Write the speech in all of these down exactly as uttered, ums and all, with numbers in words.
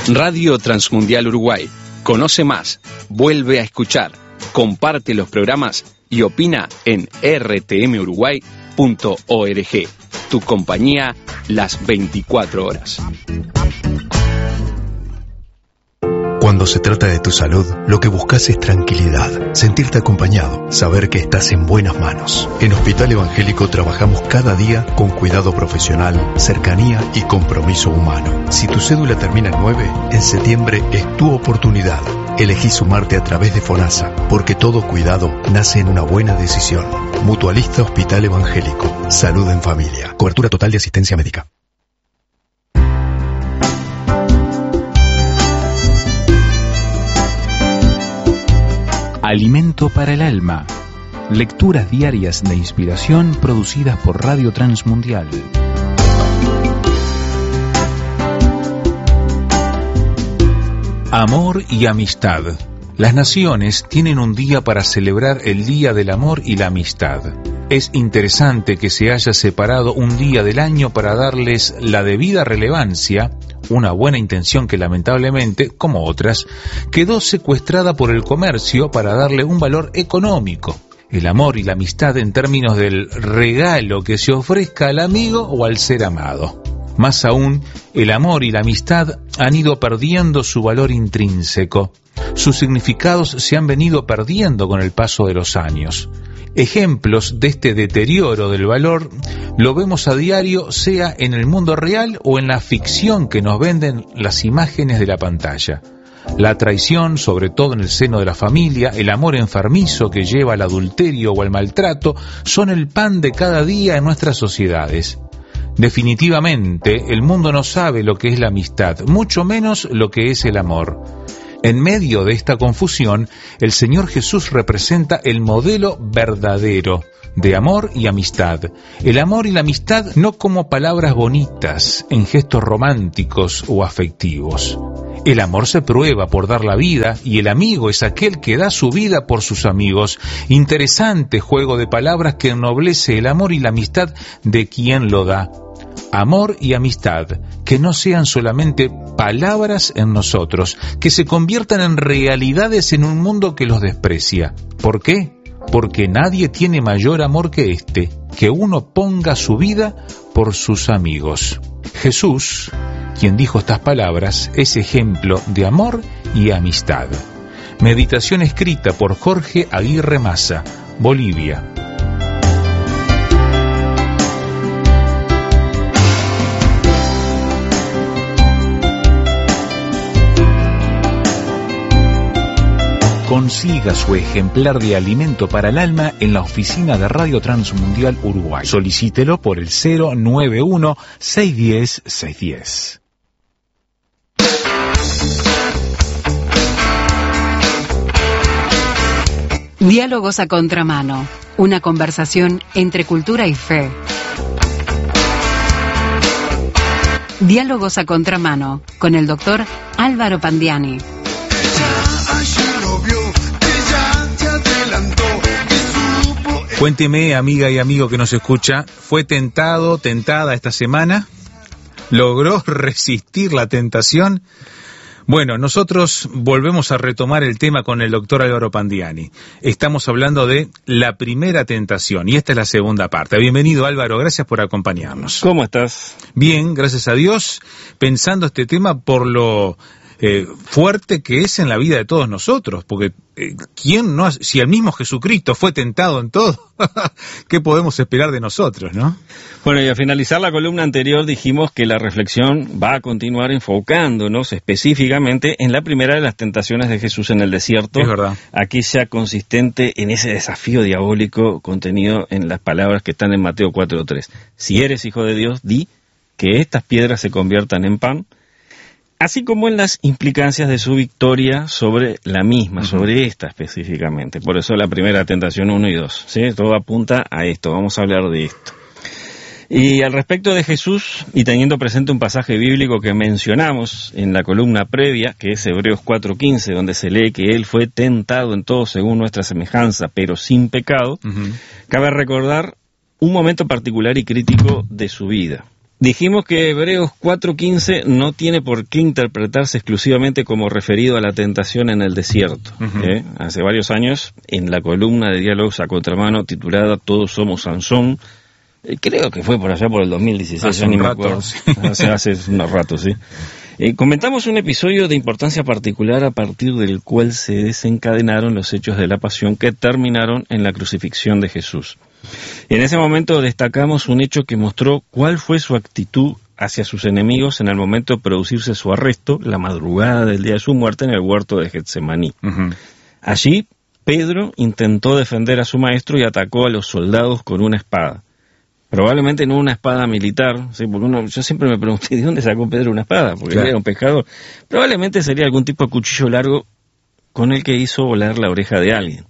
Radio Transmundial Uruguay. Conoce más, vuelve a escuchar, comparte los programas y opina en r t m uruguay punto org. Tu compañía las veinticuatro horas. Cuando se trata de tu salud, lo que buscas es tranquilidad, sentirte acompañado, saber que estás en buenas manos. En Hospital Evangélico trabajamos cada día con cuidado profesional, cercanía y compromiso humano. Si tu cédula termina en nueve, en septiembre es tu oportunidad. Elegí sumarte a través de FONASA, porque todo cuidado nace en una buena decisión. Mutualista Hospital Evangélico. Salud en familia. Cobertura total de asistencia médica. Alimento para el alma. Lecturas diarias de inspiración producidas por Radio Transmundial. Amor y amistad. Las naciones tienen un día para celebrar el Día del Amor y la Amistad. Es interesante que se haya separado un día del año para darles la debida relevancia, una buena intención que lamentablemente, como otras, quedó secuestrada por el comercio para darle un valor económico. El amor y la amistad en términos del regalo que se ofrezca al amigo o al ser amado. Más aún, el amor y la amistad han ido perdiendo su valor intrínseco. Sus significados se han venido perdiendo con el paso de los años. Ejemplos de este deterioro del valor lo vemos a diario, sea en el mundo real o en la ficción que nos venden las imágenes de la pantalla. La traición, sobre todo en el seno de la familia, el amor enfermizo que lleva al adulterio o al maltrato, son el pan de cada día en nuestras sociedades. Definitivamente, el mundo no sabe lo que es la amistad, mucho menos lo que es el amor. En medio de esta confusión, el Señor Jesús representa el modelo verdadero de amor y amistad. El amor y la amistad no como palabras bonitas, en gestos románticos o afectivos. El amor se prueba por dar la vida y el amigo es aquel que da su vida por sus amigos. Interesante juego de palabras que ennoblece el amor y la amistad de quien lo da. Amor y amistad, que no sean solamente palabras en nosotros, que se conviertan en realidades en un mundo que los desprecia. ¿Por qué? Porque nadie tiene mayor amor que este, que uno ponga su vida por sus amigos. Jesús, quien dijo estas palabras, es ejemplo de amor y amistad. Meditación escrita por Jorge Aguirre Massa, Bolivia. Consiga su ejemplar de Alimento para el Alma en la oficina de Radio Transmundial Uruguay. Solicítelo por el cero nueve uno, seis uno cero, seis uno cero. Diálogos a contramano. Una conversación entre cultura y fe. Diálogos a contramano con el doctor Álvaro Pandiani. Cuénteme, amiga y amigo que nos escucha, ¿fue tentado, tentada esta semana? ¿Logró resistir la tentación? Bueno, nosotros volvemos a retomar el tema con el doctor Álvaro Pandiani. Estamos hablando de la primera tentación y esta es la segunda parte. Bienvenido, Álvaro, gracias por acompañarnos. ¿Cómo estás? Bien, gracias a Dios, pensando este tema por lo eh, fuerte que es en la vida de todos nosotros, porque eh, ¿quién no ha, si el mismo Jesucristo fue tentado en todo, ¿qué podemos esperar de nosotros, no? Bueno, y al finalizar la columna anterior dijimos que la reflexión va a continuar enfocándonos específicamente en la primera de las tentaciones de Jesús en el desierto. Es verdad. Aquella consistente en ese desafío diabólico contenido en las palabras que están en Mateo cuatro tres. Si eres hijo de Dios, di que estas piedras se conviertan en pan, así como en las implicancias de su victoria sobre la misma, uh-huh. sobre esta específicamente. Por eso la primera tentación uno y dos, ¿sí? Todo apunta a esto, vamos a hablar de esto. Y al respecto de Jesús, y teniendo presente un pasaje bíblico que mencionamos en la columna previa, que es Hebreos cuatro quince, donde se lee que Él fue tentado en todo según nuestra semejanza, pero sin pecado, uh-huh. cabe recordar un momento particular y crítico de su vida. Dijimos que Hebreos cuatro quince no tiene por qué interpretarse exclusivamente como referido a la tentación en el desierto. Uh-huh. ¿eh? Hace varios años, en la columna de Diálogos a Contramano titulada Todos somos Sansón, eh, creo que fue por allá por el dos mil dieciséis, hace ya ni me acuerdo. Sí. Hace, hace unos ratos, sí. Eh, comentamos un episodio de importancia particular a partir del cual se desencadenaron los hechos de la pasión que terminaron en la crucifixión de Jesús. En ese momento destacamos un hecho que mostró cuál fue su actitud hacia sus enemigos en el momento de producirse su arresto, la madrugada del día de su muerte en el huerto de Getsemaní. Uh-huh. Allí, Pedro intentó defender a su maestro y atacó a los soldados con una espada. Probablemente no una espada militar, ¿sí? Porque uno, yo siempre me pregunté, ¿de dónde sacó Pedro una espada? Porque claro, era un pescador. Probablemente sería algún tipo de cuchillo largo con el que hizo volar la oreja de alguien.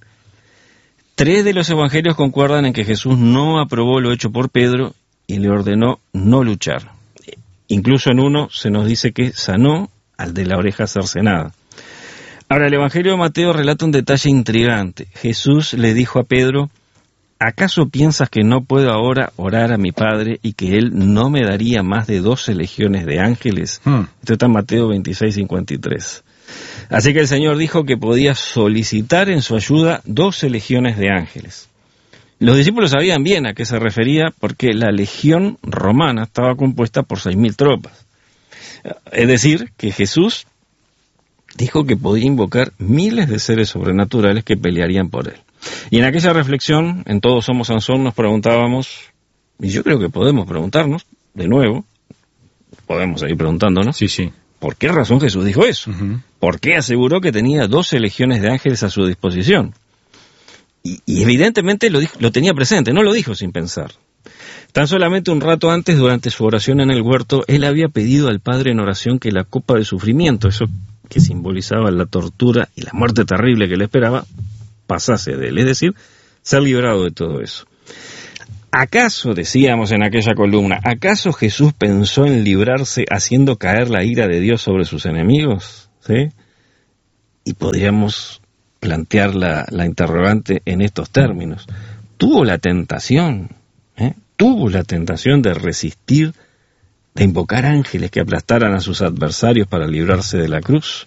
Tres de los evangelios concuerdan en que Jesús no aprobó lo hecho por Pedro y le ordenó no luchar. Incluso en uno se nos dice que sanó al de la oreja cercenada. Ahora, el evangelio de Mateo relata un detalle intrigante. Jesús le dijo a Pedro: ¿acaso piensas que no puedo ahora orar a mi Padre y que Él no me daría más de doce legiones de ángeles? Hmm. Esto está en Mateo veintiséis cincuenta y tres. Así que el Señor dijo que podía solicitar en su ayuda doce legiones de ángeles. Los discípulos sabían bien a qué se refería porque la legión romana estaba compuesta por seis mil tropas. Es decir, que Jesús dijo que podía invocar miles de seres sobrenaturales que pelearían por Él. Y en aquella reflexión, en Todos somos Sansón, nos preguntábamos, y yo creo que podemos preguntarnos, de nuevo, podemos seguir preguntándonos, sí, sí. ¿por qué razón Jesús dijo eso? Uh-huh. ¿Por qué aseguró que tenía doce legiones de ángeles a su disposición? Y, y evidentemente lo, dijo, lo tenía presente, no lo dijo sin pensar. Tan solamente un rato antes, durante su oración en el huerto, él había pedido al Padre en oración que la copa de sufrimiento, eso que simbolizaba la tortura y la muerte terrible que le esperaba, pasase de él, es decir, ser librado de todo eso. ¿Acaso, decíamos en aquella columna, acaso Jesús pensó en librarse haciendo caer la ira de Dios sobre sus enemigos? ¿Sí? Y podríamos plantear la, la interrogante en estos términos. ¿Tuvo la tentación? ¿eh? ¿Tuvo la tentación de resistir, de invocar ángeles que aplastaran a sus adversarios para librarse de la cruz?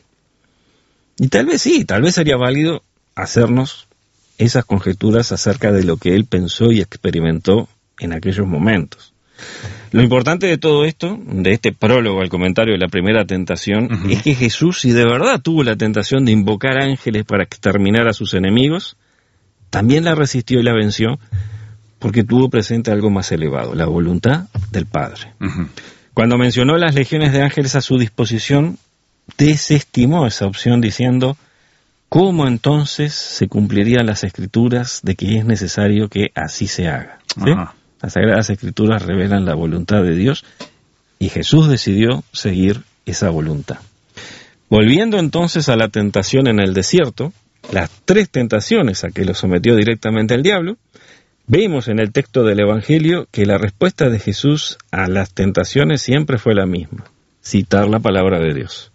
Y tal vez sí, tal vez sería válido hacernos esas conjeturas acerca de lo que él pensó y experimentó en aquellos momentos. Lo importante de todo esto, de este prólogo al comentario de la primera tentación, uh-huh. es que Jesús, si de verdad tuvo la tentación de invocar ángeles para exterminar a sus enemigos, también la resistió y la venció porque tuvo presente algo más elevado, la voluntad del Padre. Uh-huh. Cuando mencionó las legiones de ángeles a su disposición, desestimó esa opción diciendo: ¿cómo entonces se cumplirían las Escrituras de que es necesario que así se haga? ¿Sí? Las Sagradas Escrituras revelan la voluntad de Dios y Jesús decidió seguir esa voluntad. Volviendo entonces a la tentación en el desierto, las tres tentaciones a que lo sometió directamente el diablo, vemos en el texto del Evangelio que la respuesta de Jesús a las tentaciones siempre fue la misma: citar la palabra de Dios.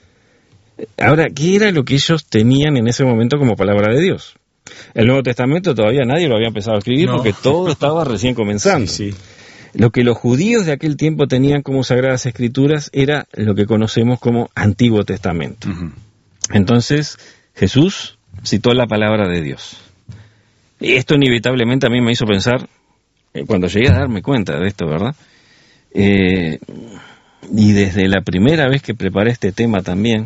Ahora, ¿qué era lo que ellos tenían en ese momento como palabra de Dios? El Nuevo Testamento todavía nadie lo había empezado a escribir, no, porque todo estaba recién comenzando. Sí, sí. Lo que los judíos de aquel tiempo tenían como Sagradas Escrituras era lo que conocemos como Antiguo Testamento. Uh-huh. Entonces, Jesús citó la palabra de Dios. Y esto inevitablemente a mí me hizo pensar, eh, cuando llegué a darme cuenta de esto, ¿verdad? Eh, y desde la primera vez que preparé este tema también,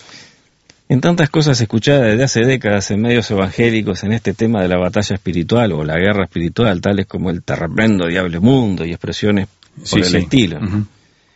en tantas cosas escuchadas desde hace décadas en medios evangélicos en este tema de la batalla espiritual o la guerra espiritual, tales como el te reprendo, diablo mundo y expresiones por sí, el sí. estilo. Uh-huh.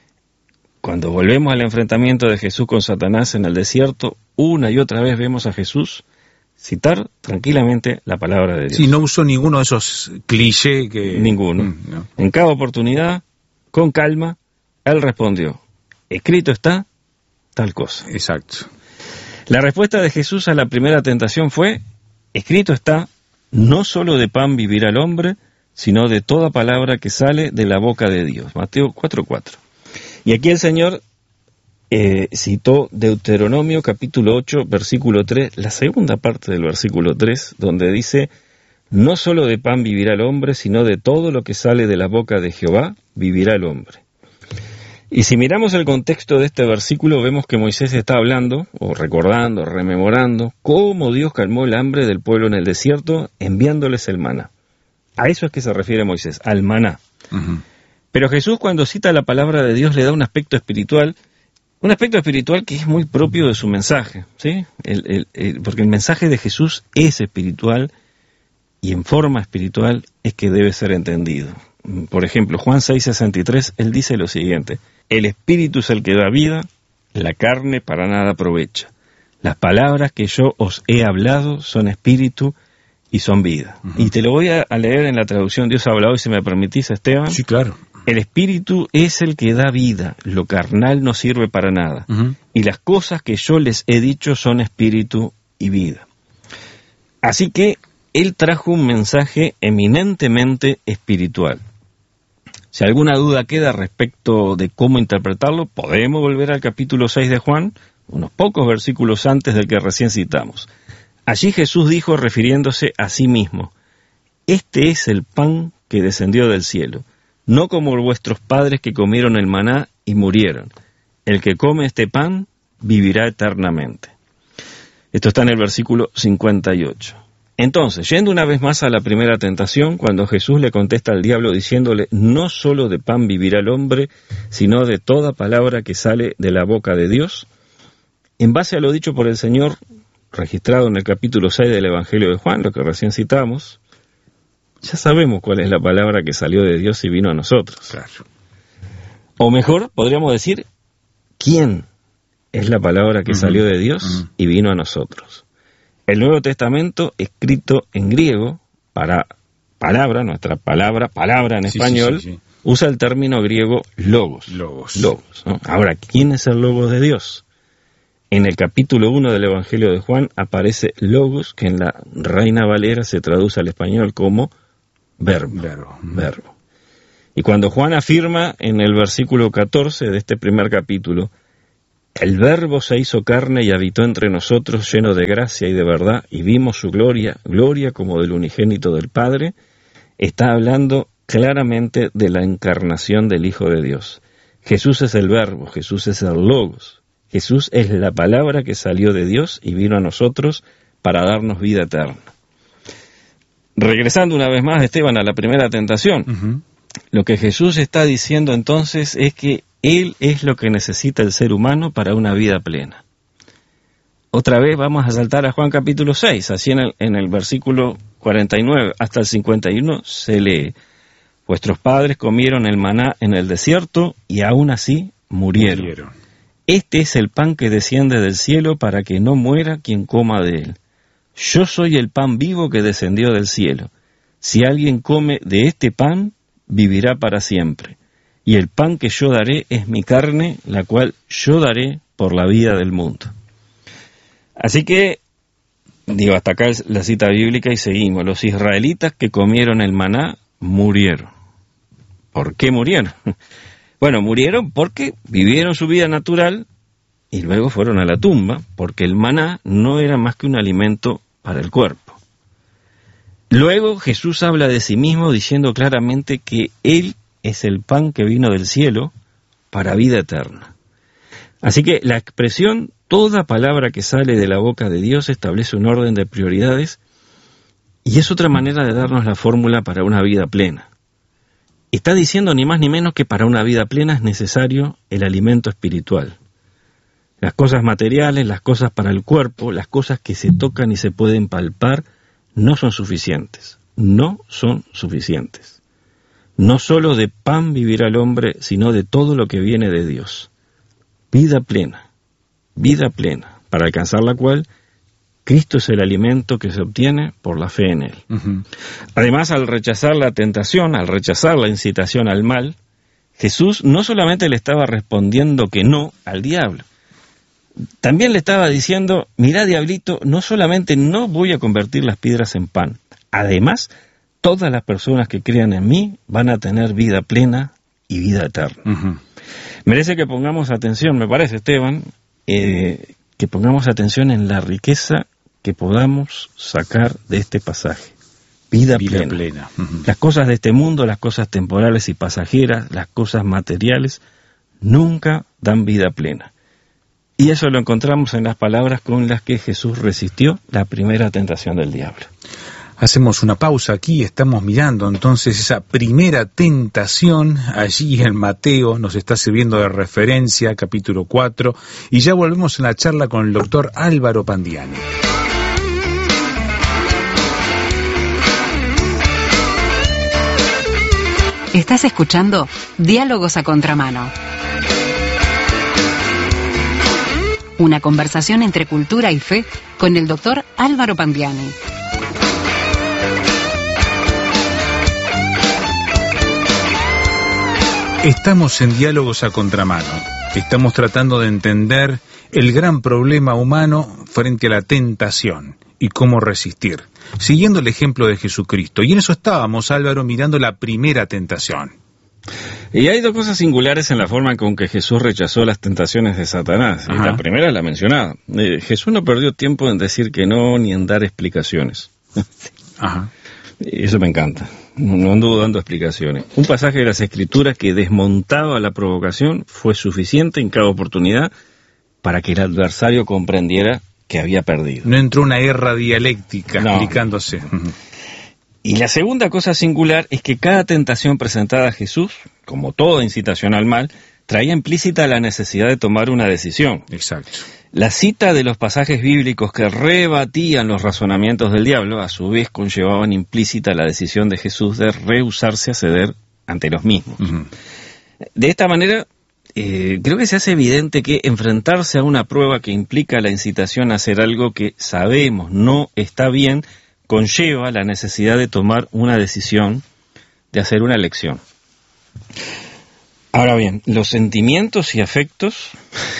Cuando volvemos al enfrentamiento de Jesús con Satanás en el desierto, una y otra vez vemos a Jesús citar tranquilamente la palabra de Dios. Sí, no usó ninguno de esos clichés que... Ninguno. Mm, no. En cada oportunidad, con calma, él respondió: escrito está tal cosa. Exacto. La respuesta de Jesús a la primera tentación fue: escrito está, no solo de pan vivirá el hombre, sino de toda palabra que sale de la boca de Dios. Mateo cuatro cuatro. Y aquí el Señor eh, citó Deuteronomio capítulo ocho, versículo tres, la segunda parte del versículo tres, donde dice: no solo de pan vivirá el hombre, sino de todo lo que sale de la boca de Jehová vivirá el hombre. Y si miramos el contexto de este versículo, vemos que Moisés está hablando, o recordando, rememorando, cómo Dios calmó el hambre del pueblo en el desierto, enviándoles el maná. A eso es que se refiere Moisés, al maná. Uh-huh. Pero Jesús, cuando cita la palabra de Dios, le da un aspecto espiritual, un aspecto espiritual que es muy propio de su mensaje, ¿sí? El, el, el, porque el mensaje de Jesús es espiritual, y en forma espiritual es que debe ser entendido. Por ejemplo, Juan seis sesenta y tres, él dice lo siguiente: el espíritu es el que da vida, la carne para nada aprovecha. Las palabras que yo os he hablado son espíritu y son vida. Uh-huh. Y te lo voy a, a leer en la traducción Dios ha hablado, y si me permitís, Esteban. Sí, claro. El espíritu es el que da vida, lo carnal no sirve para nada. Uh-huh. Y las cosas que yo les he dicho son espíritu y vida. Así que él trajo un mensaje eminentemente espiritual. Si alguna duda queda respecto de cómo interpretarlo, podemos volver al capítulo seis de Juan, unos pocos versículos antes del que recién citamos. Allí Jesús dijo, refiriéndose a sí mismo: este es el pan que descendió del cielo, no como vuestros padres que comieron el maná y murieron. El que come este pan vivirá eternamente. Esto está en el versículo cincuenta y ocho. Entonces, yendo una vez más a la primera tentación, cuando Jesús le contesta al diablo diciéndole: no solo de pan vivirá el hombre, sino de toda palabra que sale de la boca de Dios, en base a lo dicho por el Señor, registrado en el capítulo seis del Evangelio de Juan, lo que recién citamos, ya sabemos cuál es la palabra que salió de Dios y vino a nosotros. Claro. O mejor, podríamos decir, ¿quién es la palabra que uh-huh. salió de Dios uh-huh. y vino a nosotros? El Nuevo Testamento, escrito en griego, para palabra, nuestra palabra, palabra en sí, español, sí, sí, sí. usa el término griego logos. Logos. Logos, ¿no? Ahora, ¿quién es el logos de Dios? En el capítulo uno del Evangelio de Juan aparece logos, que en la Reina Valera se traduce al español como verbo. Verbo. verbo. Y cuando Juan afirma en el versículo catorce de este primer capítulo: el verbo se hizo carne y habitó entre nosotros, lleno de gracia y de verdad, y vimos su gloria, gloria como del unigénito del Padre, está hablando claramente de la encarnación del Hijo de Dios. Jesús es el verbo, Jesús es el logos, Jesús es la palabra que salió de Dios y vino a nosotros para darnos vida eterna. Regresando una vez más, Esteban, a la primera tentación, uh-huh. lo que Jesús está diciendo entonces es que Él es lo que necesita el ser humano para una vida plena. Otra vez vamos a saltar a Juan capítulo seis, así en el, en el versículo cuarenta y nueve hasta el cincuenta y uno se lee: vuestros padres comieron el maná en el desierto y aún así murieron. murieron. Este es el pan que desciende del cielo para que no muera quien coma de él. Yo soy el pan vivo que descendió del cielo. Si alguien come de este pan, vivirá para siempre. Y el pan que yo daré es mi carne, la cual yo daré por la vida del mundo. Así que, digo, hasta acá es la cita bíblica y seguimos. Los israelitas que comieron el maná murieron. ¿Por qué murieron? Bueno, murieron porque vivieron su vida natural y luego fueron a la tumba, porque el maná no era más que un alimento para el cuerpo. Luego Jesús habla de sí mismo diciendo claramente que Él es el pan que vino del cielo para vida eterna. Así que la expresión, toda palabra que sale de la boca de Dios, establece un orden de prioridades y es otra manera de darnos la fórmula para una vida plena. Está diciendo ni más ni menos que para una vida plena es necesario el alimento espiritual. Las cosas materiales, las cosas para el cuerpo, las cosas que se tocan y se pueden palpar, no son suficientes. No son suficientes. No solo de pan vivirá el hombre, sino de todo lo que viene de Dios. Vida plena, vida plena, para alcanzar la cual Cristo es el alimento que se obtiene por la fe en Él. Uh-huh. Además, al rechazar la tentación, al rechazar la incitación al mal, Jesús no solamente le estaba respondiendo que no al diablo, también le estaba diciendo: mirá, diablito, no solamente no voy a convertir las piedras en pan, además, todas las personas que crean en mí van a tener vida plena y vida eterna. Uh-huh. Merece que pongamos atención, me parece, Esteban, eh, que pongamos atención en la riqueza que podamos sacar de este pasaje. Vida, vida plena. plena. Uh-huh. Las cosas de este mundo, las cosas temporales y pasajeras, las cosas materiales, nunca dan vida plena. Y eso lo encontramos en las palabras con las que Jesús resistió la primera tentación del diablo. Hacemos una pausa aquí, estamos mirando entonces esa primera tentación, allí en Mateo nos está sirviendo de referencia, capítulo cuatro, y ya volvemos en la charla con el doctor Álvaro Pandiani. Estás escuchando Diálogos a Contramano. Una conversación entre cultura y fe con el doctor Álvaro Pandiani. Estamos en Diálogos a Contramano. Estamos tratando de entender el gran problema humano frente a la tentación y cómo resistir, siguiendo el ejemplo de Jesucristo. Y en eso estábamos, Álvaro, mirando la primera tentación. Y hay dos cosas singulares en la forma con que Jesús rechazó las tentaciones de Satanás. Y la primera es la mencionada. Eh, Jesús no perdió tiempo en decir que no ni en dar explicaciones. Ajá. Eso me encanta. No anduvo dando explicaciones. Un pasaje de las Escrituras que desmontaba la provocación fue suficiente en cada oportunidad para que el adversario comprendiera que había perdido. No entró una guerra dialéctica no. explicándose. Y la segunda cosa singular es que cada tentación presentada a Jesús, como toda incitación al mal, traía implícita la necesidad de tomar una decisión. Exacto. La cita de los pasajes bíblicos que rebatían los razonamientos del diablo, a su vez conllevaban implícita la decisión de Jesús de rehusarse a ceder ante los mismos. Uh-huh. De esta manera, eh, creo que se hace evidente que enfrentarse a una prueba que implica la incitación a hacer algo que sabemos no está bien, conlleva la necesidad de tomar una decisión, de hacer una elección. Ahora bien, los sentimientos y afectos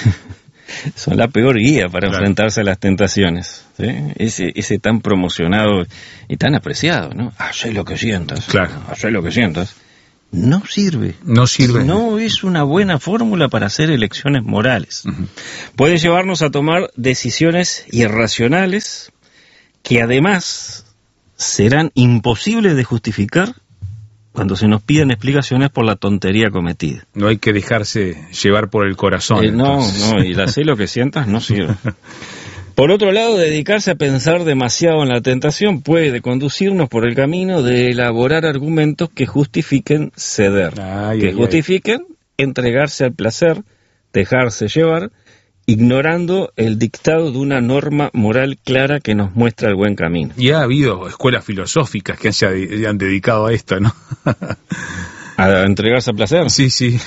son la peor guía para claro. enfrentarse a las tentaciones, ¿sí? Ese, ese tan promocionado y tan apreciado, ¿no? Hacé lo que sientas, claro. hacé lo que sientas. No sirve. No sirve. No es una buena fórmula para hacer elecciones morales. Uh-huh. Puede llevarnos a tomar decisiones irracionales que además serán imposibles de justificar cuando se nos piden explicaciones por la tontería cometida. No hay que dejarse llevar por el corazón. Eh, no, no, y la sé lo que sientas no sirve. Por otro lado, dedicarse a pensar demasiado en la tentación puede conducirnos por el camino de elaborar argumentos que justifiquen ceder, ay, que ay, justifiquen ay. entregarse al placer, dejarse llevar, ignorando el dictado de una norma moral clara que nos muestra el buen camino. Y ha habido escuelas filosóficas que se han dedicado a esto, ¿no? ¿A entregarse al placer? Sí, sí.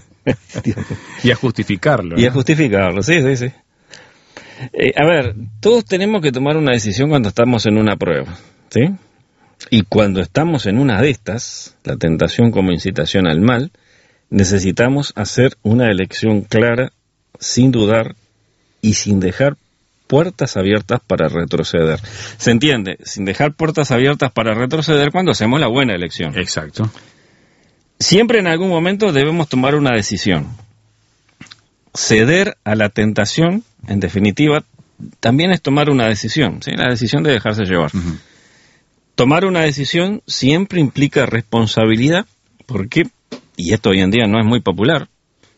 Y a justificarlo. ¿no? Y a justificarlo, sí, sí, sí. Eh, a ver, todos tenemos que tomar una decisión cuando estamos en una prueba, ¿sí? Y cuando estamos en una de estas, la tentación como incitación al mal, necesitamos hacer una elección clara, sin dudar y sin dejar puertas abiertas para retroceder. ¿Se entiende? Sin dejar puertas abiertas para retroceder cuando hacemos la buena elección. Exacto. Siempre en algún momento debemos tomar una decisión. Ceder a la tentación, en definitiva, también es tomar una decisión, ¿sí? La decisión de dejarse llevar. Uh-huh. Tomar una decisión siempre implica responsabilidad, porque, y esto hoy en día no es muy popular,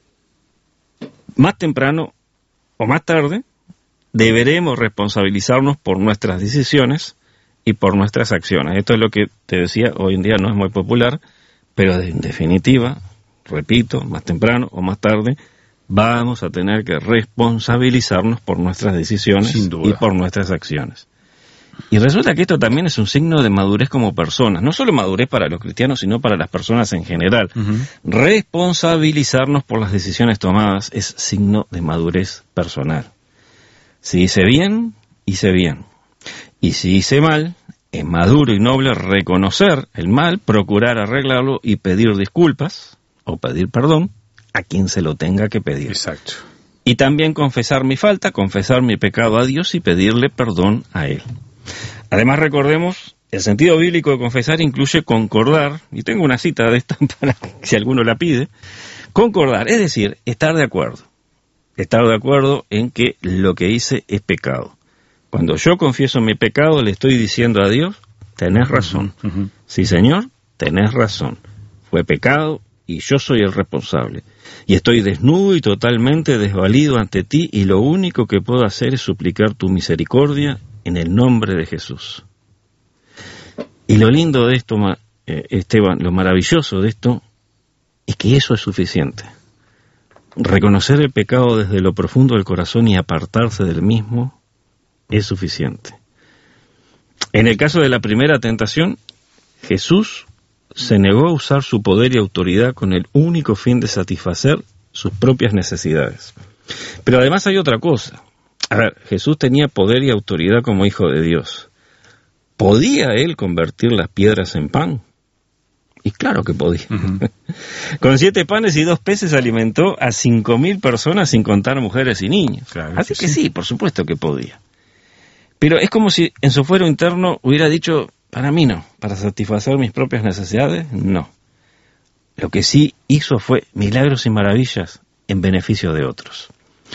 más temprano o más tarde deberemos responsabilizarnos por nuestras decisiones y por nuestras acciones. Esto es lo que te decía, hoy en día no es muy popular, pero en definitiva, repito, más temprano o más tarde, vamos a tener que responsabilizarnos por nuestras decisiones y por nuestras acciones. Y resulta que esto también es un signo de madurez como personas, no solo madurez para los cristianos, sino para las personas en general. Uh-huh. Responsabilizarnos por las decisiones tomadas es signo de madurez personal. Si hice bien, hice bien. Y si hice mal, es maduro y noble reconocer el mal, procurar arreglarlo y pedir disculpas, o pedir perdón, a quien se lo tenga que pedir. Exacto. Y también confesar mi falta, confesar mi pecado a Dios y pedirle perdón a Él. Además, recordemos, el sentido bíblico de confesar incluye concordar, y tengo una cita de esta para si alguno la pide, concordar, es decir, estar de acuerdo. Estar de acuerdo en que lo que hice es pecado. Cuando yo confieso mi pecado, le estoy diciendo a Dios, tenés razón. Uh-huh. Sí, Señor, tenés razón. Fue pecado y yo soy el responsable. Y estoy desnudo y totalmente desvalido ante ti, y lo único que puedo hacer es suplicar tu misericordia en el nombre de Jesús. Y lo lindo de esto, Esteban, lo maravilloso de esto, es que eso es suficiente. Reconocer el pecado desde lo profundo del corazón y apartarse del mismo es suficiente. En el caso de la primera tentación, Jesús se negó a usar su poder y autoridad con el único fin de satisfacer sus propias necesidades. Pero además hay otra cosa. A ver, Jesús tenía poder y autoridad como hijo de Dios. ¿Podía él convertir las piedras en pan? Y claro que podía. Uh-huh. Con siete panes y dos peces alimentó a cinco mil personas sin contar mujeres y niños. Claro Así que, que sí. sí, por supuesto que podía. Pero es como si en su fuero interno hubiera dicho, para mí no, para satisfacer mis propias necesidades, no. Lo que sí hizo fue milagros y maravillas en beneficio de otros.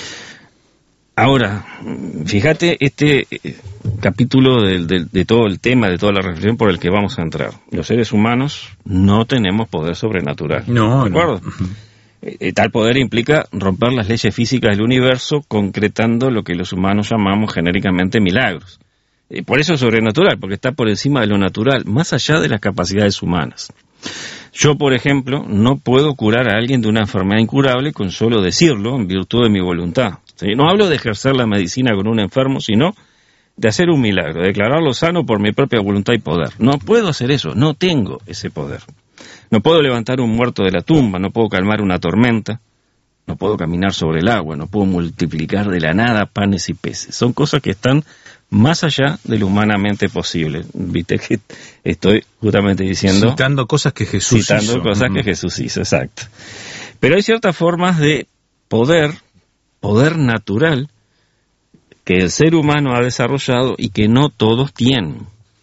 Ahora, fíjate este eh, capítulo de, de, de todo el tema, de toda la reflexión por el que vamos a entrar. Los seres humanos no tenemos poder sobrenatural. No, ¿de acuerdo? No. Uh-huh. Eh, tal poder implica romper las leyes físicas del universo, concretando lo que los humanos llamamos genéricamente milagros. Eh, por eso es sobrenatural, porque está por encima de lo natural, más allá de las capacidades humanas. Yo, por ejemplo, no puedo curar a alguien de una enfermedad incurable con solo decirlo en virtud de mi voluntad. ¿Sí? No hablo de ejercer la medicina con un enfermo, sino de hacer un milagro, de declararlo sano por mi propia voluntad y poder. No puedo hacer eso, no tengo ese poder. No puedo levantar un muerto de la tumba, no puedo calmar una tormenta, no puedo caminar sobre el agua, no puedo multiplicar de la nada panes y peces. Son cosas que están más allá de lo humanamente posible. Viste que estoy justamente diciendo... Citando cosas que Jesús citando hizo. Citando cosas uh-huh. que Jesús hizo, exacto. Pero hay ciertas formas de poder, poder natural, que el ser humano ha desarrollado y que no todos tienen.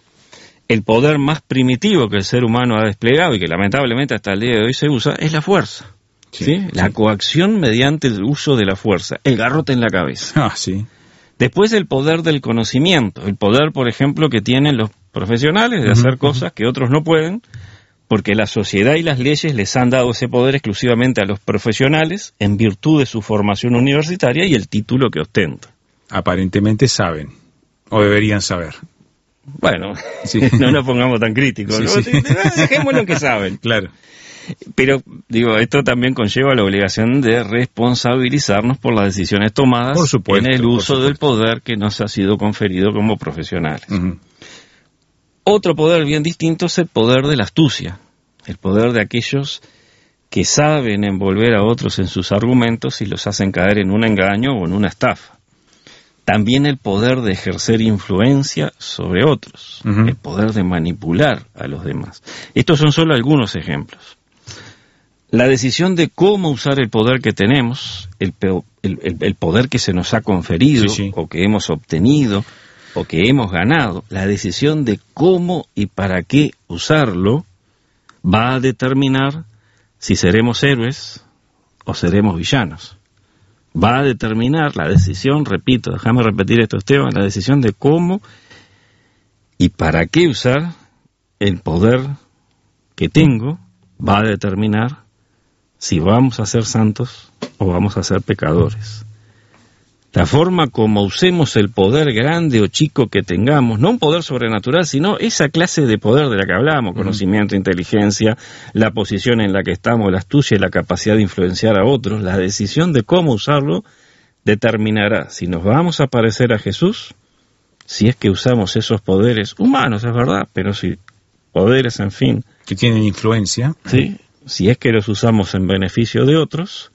El poder más primitivo que el ser humano ha desplegado y que lamentablemente hasta el día de hoy se usa es la fuerza. Sí, ¿sí? La sí. coacción mediante el uso de la fuerza, el garrote en la cabeza. Ah, sí. Después el poder del conocimiento, el poder, por ejemplo, que tienen los profesionales de uh-huh, hacer cosas uh-huh. que otros no pueden, porque la sociedad y las leyes les han dado ese poder exclusivamente a los profesionales en virtud de su formación universitaria y el título que ostentan. Aparentemente saben, o deberían saber. Bueno, sí. no nos pongamos tan críticos, sí, ¿no? Sí. Dejémoslo que saben. Claro. Pero, digo, esto también conlleva la obligación de responsabilizarnos por las decisiones tomadas por supuesto, en el uso por del poder que nos ha sido conferido como profesionales. Uh-huh. Otro poder bien distinto es el poder de la astucia, el poder de aquellos que saben envolver a otros en sus argumentos y los hacen caer en un engaño o en una estafa. También el poder de ejercer influencia sobre otros, uh-huh. el poder de manipular a los demás. Estos son solo algunos ejemplos. La decisión de cómo usar el poder que tenemos, el, el, el, el poder que se nos ha conferido, sí, sí. o que hemos obtenido, o que hemos ganado, la decisión de cómo y para qué usarlo, va a determinar si seremos héroes o seremos villanos. Va a determinar la decisión, repito, déjame repetir esto, Esteban, la decisión de cómo y para qué usar el poder que tengo, va a determinar si vamos a ser santos o vamos a ser pecadores. La forma como usemos el poder grande o chico que tengamos, no un poder sobrenatural, sino esa clase de poder de la que hablábamos, conocimiento, inteligencia, la posición en la que estamos, la astucia y la capacidad de influenciar a otros, la decisión de cómo usarlo determinará si nos vamos a parecer a Jesús, si es que usamos esos poderes humanos, es verdad, pero si poderes, en fin, que tienen influencia, sí, si es que los usamos en beneficio de otros,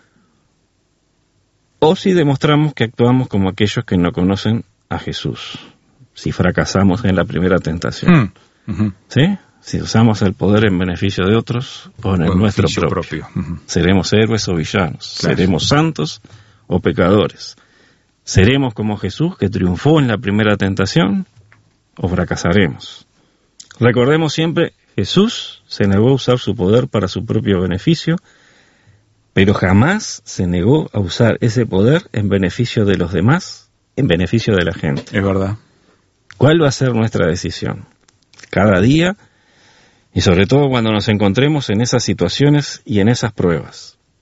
o si demostramos que actuamos como aquellos que no conocen a Jesús, si fracasamos en la primera tentación. Mm. Uh-huh. ¿Sí? Si usamos el poder en beneficio de otros o en el nuestro propio. propio. Uh-huh. Seremos héroes o villanos, claro. Seremos santos o pecadores. Seremos como Jesús, que triunfó en la primera tentación, o fracasaremos. Recordemos siempre, Jesús se negó a usar su poder para su propio beneficio, pero jamás se negó a usar ese poder en beneficio de los demás, en beneficio de la gente. Es verdad. ¿Cuál va a ser nuestra decisión? Cada día, y sobre todo cuando nos encontremos en esas situaciones y en esas pruebas.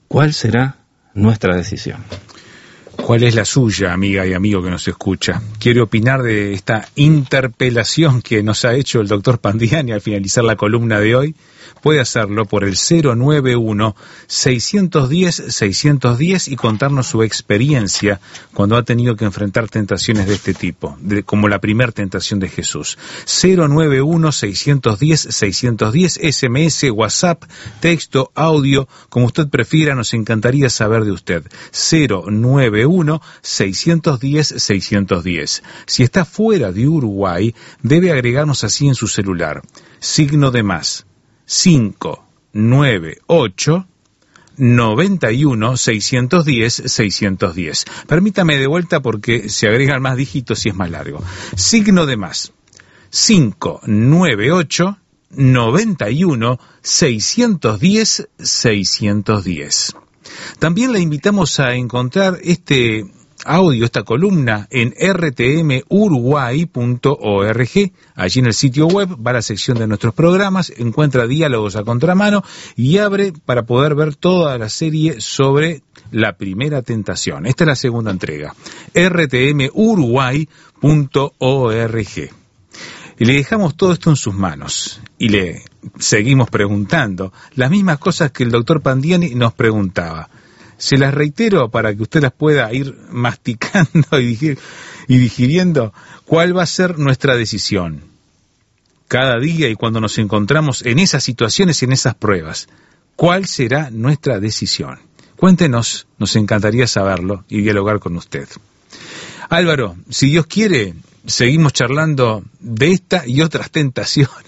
¿Cuál será nuestra decisión? ¿Cuál es la suya, amiga y amigo que nos escucha? ¿Quiere opinar de esta interpelación que nos ha hecho el doctor Pandiani al finalizar la columna de hoy? Puede hacerlo por el cero nueve uno, seis uno cero, seis uno cero y contarnos su experiencia cuando ha tenido que enfrentar tentaciones de este tipo, de, como la primera tentación de Jesús. cero nueve uno, seis uno cero, seis uno cero, S M S, WhatsApp, texto, audio, como usted prefiera, nos encantaría saber de usted. cero nueve uno, seis uno cero, seis uno cero. Si está fuera de Uruguay, debe agregarnos así en su celular. Signo de más. cinco nueve ocho, noventa y uno, seiscientos diez, seiscientos diez. Permítame de vuelta porque se agregan más dígitos y es más largo. Signo de más. cinco nueve ocho, noventa y uno, seiscientos diez, seiscientos diez. También la invitamos a encontrar este audio, esta columna, en r t m uruguay punto org. Allí en el sitio web va a la sección de nuestros programas, encuentra Diálogos a Contramano y abre para poder ver toda la serie sobre la primera tentación. Esta es la segunda entrega, r t m uruguay punto org. Y le dejamos todo esto en sus manos y le seguimos preguntando las mismas cosas que el doctor Pandiani nos preguntaba. Se las reitero para que usted las pueda ir masticando y, digir, y digiriendo cuál va a ser nuestra decisión cada día y cuando nos encontramos en esas situaciones y en esas pruebas. ¿Cuál será nuestra decisión? Cuéntenos, nos encantaría saberlo y dialogar con usted. Álvaro, si Dios quiere, seguimos charlando de esta y otras tentaciones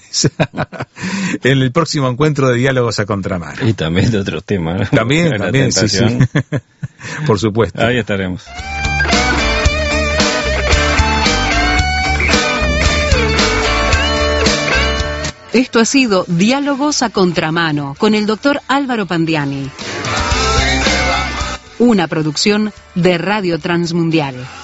en el próximo encuentro de Diálogos a Contramano. Y también de otros temas, ¿no? También, la también, sí, sí. Por supuesto. Ahí estaremos. Esto ha sido Diálogos a Contramano con el doctor Álvaro Pandiani. Una producción de Radio Transmundial.